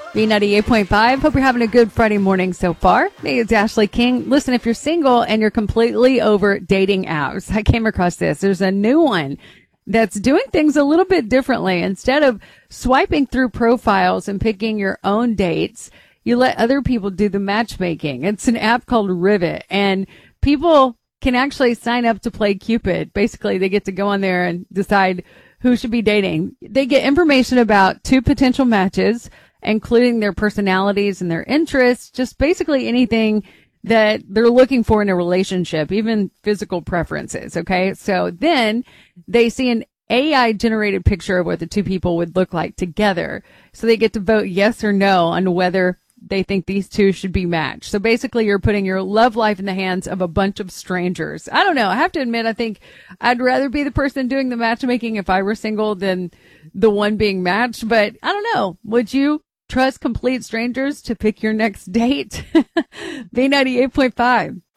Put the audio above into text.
B98.5. Hope you're having a good Friday morning so far. Me, it's Ashley King. Listen, if you're single and you're completely over dating apps, I came across this. There's a new one that's doing things a little bit differently. Instead of swiping through profiles and picking your own dates, you let other people do the matchmaking. It's an app called Rivet, and people can actually sign up to play Cupid. Basically, they get to go on there and decide who should be dating. They get information about two potential matches, including their personalities and their interests, just basically anything that they're looking for in a relationship, even physical preferences. Okay. So then they see an AI generated picture of what the two people would look like together. So they get to vote yes or no on whether they think these two should be matched. So basically you're putting your love life in the hands of a bunch of strangers. I don't know. I have to admit, I think I'd rather be the person doing the matchmaking if I were single than the one being matched. But I don't know. Would you trust complete strangers to pick your next date? B98.5.